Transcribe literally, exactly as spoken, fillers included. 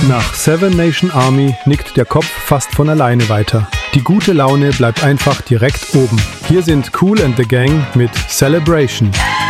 Nach Seven Nation Army nickt der Kopf fast von alleine weiter. Die gute Laune bleibt einfach direkt oben. Hier sind Kool and the Gang mit Celebration.